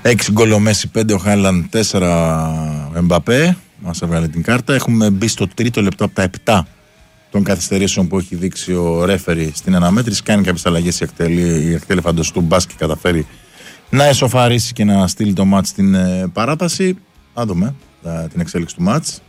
6 γκολ ο Μέση, 5 ο Χάλαντ, 4 Εμπαπέ. Μας έβγαλε την κάρτα. Έχουμε μπει στο τρίτο λεπτό από τα 7 των καθυστερήσεων που έχει δείξει ο ρέφερι στην αναμέτρηση. Κάνει κάποιες αλλαγές η Ακτέλη Φαντοστού Μπάς και καταφέρει να εσωφαρίσει και να στείλει το μάτς στην παράταση. Θα δούμε την εξέλιξη του μάτς.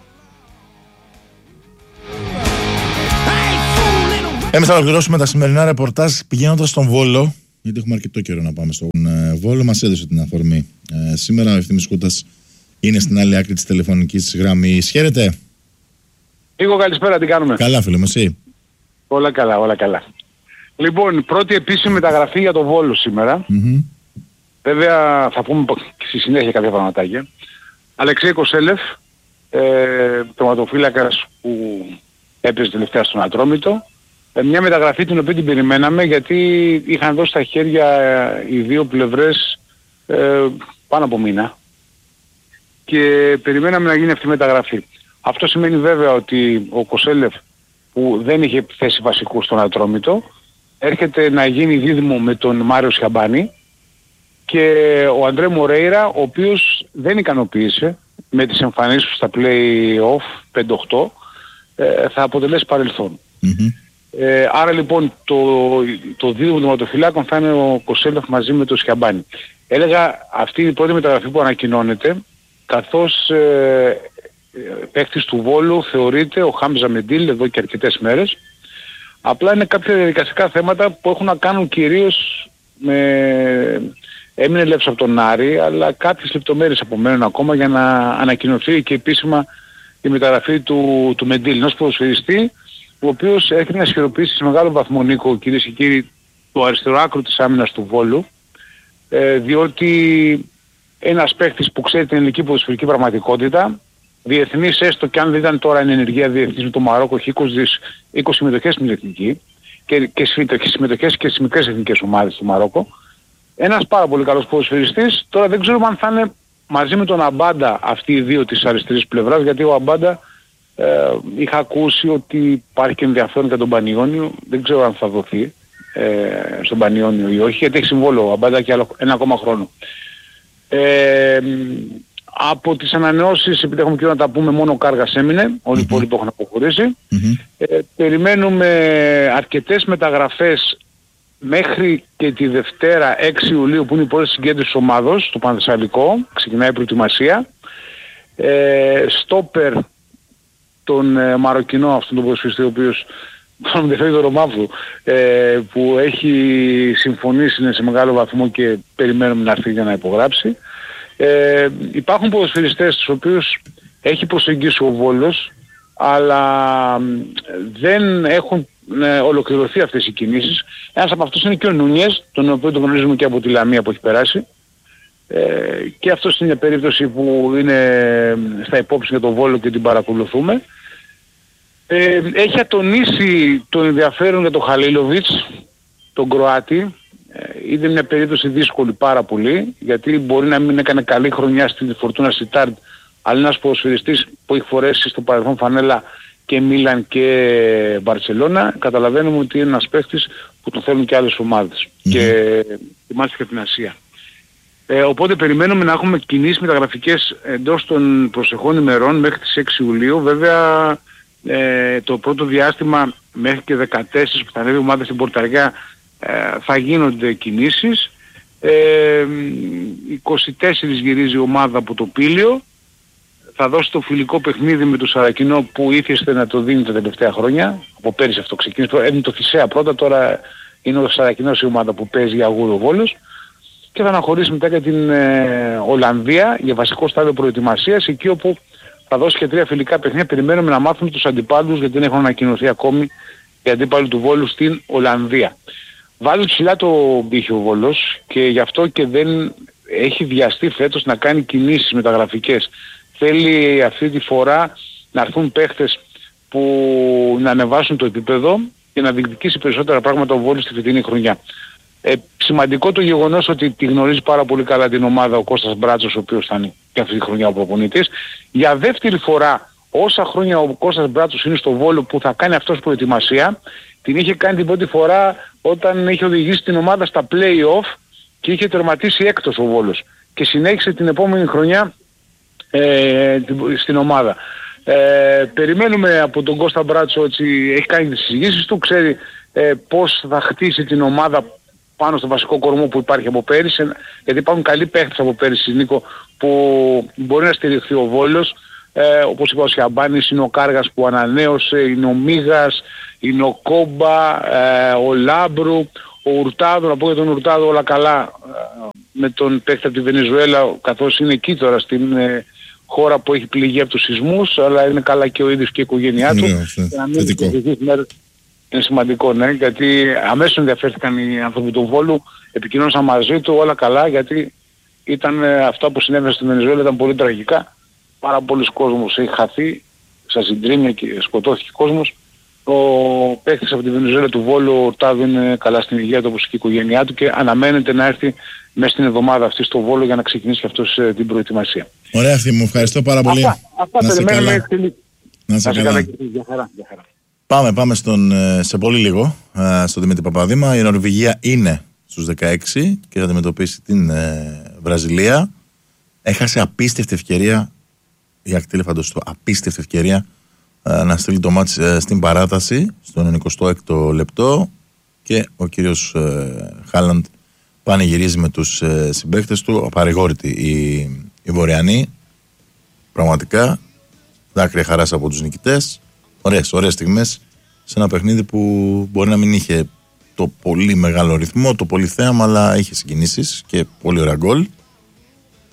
Εμείς θα ολοκληρώσουμε τα σημερινά ρεπορτάζ πηγαίνοντας στον Βόλο, γιατί έχουμε αρκετό καιρό να πάμε στον Βόλο. Μας έδωσε την αφορμή σήμερα. Ο Ευθύμης Κούτας είναι στην άλλη άκρη της τηλεφωνικής γραμμής. Χαίρετε. Νίκο, καλησπέρα, τι κάνουμε? Καλά, φίλε μου, εσύ? Όλα καλά, όλα καλά. Λοιπόν, πρώτη επίσημη μεταγραφή για το Βόλο σήμερα. Βέβαια θα πούμε στη συνέχεια κάποια πραγματάκια. Αλεξέη Κοσέλεφ, τερματοφύλακας που έπαιζε τελευταία στον Ατρόμητο. Μια μεταγραφή την οποία την περιμέναμε, γιατί είχαν δώσει στα χέρια οι δύο πλευρές πάνω από μήνα και περιμέναμε να γίνει αυτή η μεταγραφή. Αυτό σημαίνει βέβαια ότι ο Κοσέλεφ, που δεν είχε θέση βασικού στον Ατρόμητο, έρχεται να γίνει δίδυμο με τον Μάριο Σιαμπάνη, και ο Αντρέ Μορέιρα, ο οποίος δεν ικανοποίησε με τις εμφανίσεις του στα play-off 5-8, θα αποτελέσει παρελθόν. Άρα λοιπόν το δίδυμο των τερματοφυλάκων θα είναι ο Κοσέλεφ μαζί με τον Σιαμπάνη. Έλεγα, αυτή είναι η πρώτη μεταγραφή που ανακοινώνεται, καθώς παίκτης του Βόλου θεωρείται ο Χάμζα Μεντίλ εδώ και αρκετές μέρες. Απλά είναι κάποια διαδικαστικά θέματα που έχουν να κάνουν κυρίως με... Έμεινε ελεύθερος από τον Άρη, αλλά κάποιες λεπτομέρειες απομένουν ακόμα για να ανακοινωθεί και επίσημα η μεταγραφή του Μεντίλ, ενός ποδοσφαιριστή, ο οποίος έχει να ισχυροποιήσει σε μεγάλο βαθμό, Νίκο, κυρίες και κύριοι, το αριστερό άκρο της άμυνας του Βόλου, διότι ένας παίκτης που ξέρει την ελληνική ποδοσφαιρική πραγματικότητα, διεθνής, έστω και αν δεν ήταν τώρα εν ενεργεία διεθνής με το Μαρόκο, έχει 20 συμμετοχές στην εθνική και συμμετοχές και στις μικρές εθνικές ομάδες του Μαρόκο. Ένας πάρα πολύ καλός ποδοσφαιριστής. Τώρα δεν ξέρουμε αν θα είναι μαζί με τον Αμπάντα αυτοί οι δύο της αριστερής πλευράς, γιατί ο Αμπάντα είχα ακούσει ότι υπάρχει και ενδιαφέρον για τον Πανιόνιο. Δεν ξέρω αν θα δοθεί στον Πανιόνιο ή όχι, γιατί έχει συμβόλαιο ο Αμπάντα και άλλο ένα ακόμα χρόνο. Από τις ανανεώσεις, επειδή έχουμε και να τα πούμε, μόνο ο Κάργας έμεινε, όλοι οι υπόλοιποι έχουν αποχωρήσει. Περιμένουμε αρκετές μεταγραφές μέχρι και τη Δευτέρα 6 Ιουλίου, που είναι η πρώτη συγκέντρωση της ομάδος, στο Πανθεσσαλικό, ξεκινάει η προετοιμασία. Στόπερ τον Μαροκινό, αυτόν τον ποδοσφαιριστή, ο οποίος μάλλον δεν φεύγει το Ρωμάβου, που έχει συμφωνήσει, είναι σε μεγάλο βαθμό και περιμένουμε να έρθει για να υπογράψει. Υπάρχουν ποδοσφαιριστές τους οποίους έχει προσεγγίσει ο Βόλος, αλλά δεν έχουν ολοκληρωθεί αυτές οι κινήσεις. Ένας από αυτούς είναι και ο Νούνιες, τον οποίο τον γνωρίζουμε και από τη Λαμία που έχει περάσει, και αυτός είναι μια περίπτωση που είναι στα υπόψη για τον Βόλο και την παρακολουθούμε. Έχει ατονίσει τον ενδιαφέρον για τον Χαλίλοβιτς, τον Κροάτη. Είναι μια περίπτωση δύσκολη πάρα πολύ, γιατί μπορεί να μην έκανε καλή χρονιά στην Φορτούνα Σιτάρντ, αλλά ένας ποδοσφαιριστής που έχει φορέσει στο παρελθόν φανέλα και Μίλαν και Μπαρσελόνα, καταλαβαίνουμε ότι είναι ένας παίκτης που τον θέλουν και άλλες ομάδες και μάλιστα και την Ασία. Οπότε περιμένουμε να έχουμε κινήσεις μεταγραφικές εντός των προσεχών ημερών μέχρι τις 6 Ιουλίου. Βέβαια το πρώτο διάστημα μέχρι και 14 που θα ανέβει η ομάδα στην Πορταριά θα γίνονται κινήσεις. 24 γυρίζει η ομάδα από το Πήλιο. Θα δώσει το φιλικό παιχνίδι με το Σαρακινό που ήθεστε να το δίνει τα τελευταία χρόνια. Από πέρυσι αυτό ξεκίνησε. Έδινε το Θησέα πρώτα, τώρα είναι ο Σαρακινός η ομάδα που παίζει για Αγούρο Βόλος. Και θα αναχωρήσει μετά για την Ολλανδία για βασικό στάδιο προετοιμασίας, εκεί όπου θα δώσει και 3 φιλικά παιχνίδια. Περιμένουμε να μάθουμε τους αντιπάλους, γιατί δεν έχουν ανακοινωθεί ακόμη οι αντίπαλοι του Βόλου στην Ολλανδία. Βάζει ψηλά το πύχη ο Βόλος και γι' αυτό και δεν έχει βιαστεί φέτος να κάνει κινήσεις μεταγραφικές. Θέλει αυτή τη φορά να έρθουν παίχτες που να ανεβάσουν το επίπεδο και να διεκδικήσει περισσότερα πράγματα ο Βόλος στη φετινή χρονιά. Σημαντικό το γεγονός ότι τη γνωρίζει πάρα πολύ καλά την ομάδα ο Κώστας Μπράτσος, ο οποίος θα είναι και αυτή τη χρονιά ο προπονητής. Για δεύτερη φορά, όσα χρόνια ο Κώστας Μπράτσος είναι στο Βόλο που θα κάνει αυτός προετοιμασία, την είχε κάνει την πρώτη φορά όταν είχε οδηγήσει την ομάδα στα play-off και είχε τερματίσει έκτος ο Βόλος. και συνέχισε την επόμενη χρονιά στην ομάδα. Περιμένουμε από τον Κώστα Μπράτσο, ότι έχει κάνει τις συζητήσεις του, ξέρει πώς θα χτίσει την ομάδα πάνω στο βασικό κορμό που υπάρχει από πέρυσι, γιατί υπάρχουν καλοί παίχτες από πέρυσι, Νίκο, που μπορεί να στηριχθεί ο Βόλος, όπως είπα ο Σιαμπάνης, είναι ο Κάργας που ανανέωσε, είναι ο Μίγας, είναι ο Κόμπα, ο Λάμπρου, ο Ουρτάδο, να πω για τον Ουρτάδο όλα καλά με τον παίχτη από τη Βενεζουέλα, καθώς είναι εκεί τώρα στην χώρα που έχει πληγεί από τους σεισμούς, αλλά είναι καλά και ο ίδιος και η οικογένειά του. Είναι σημαντικό, ναι, γιατί αμέσως ενδιαφέρθηκαν οι άνθρωποι του Βόλου, επικοινώνησαν μαζί του, όλα καλά, γιατί ήταν αυτά που συνέβαιναν στη Βενεζουέλα ήταν πολύ τραγικά. Πάρα πολλοί κόσμος έχει χαθεί στα συντρίμμια και σκοτώθηκε κόσμος. Ο παίκτης από τη Βενεζουέλα του Βόλου, ο Ορτάδο, είναι καλά στην υγεία του όπως και η οικογένειά του και αναμένεται να έρθει μέσα στην εβδομάδα αυτή στο Βόλο για να ξεκινήσει και αυτός την προετοιμασία. Ωραία, αυτή μου ευχαριστώ πάρα πολύ. Αυτά περιμένουμε. Να σε καλά. Για χαρά. Πάμε σε πολύ λίγο στον Δημήτρη Παπαδήμα. Η Νορβηγία είναι στους 16 και θα αντιμετωπίσει την Βραζιλία. Έχασε απίστευτη ευκαιρία η Ακτήλη, φανταστώ, απίστευτη ευκαιρία να στείλει το μάτς στην παράταση στον 26ο λεπτό και ο κύριος Χάλαντ πανηγυρίζει με τους συμπαίκτες του, παρηγόρητοι οι Βορειανοί, πραγματικά δάκρυα χαράς από τους νικητές, ωραίες στιγμές σε ένα παιχνίδι που μπορεί να μην είχε το πολύ μεγάλο ρυθμό, το πολύ θέαμα, αλλά είχε συγκινήσεις και πολύ ωραία γκολ.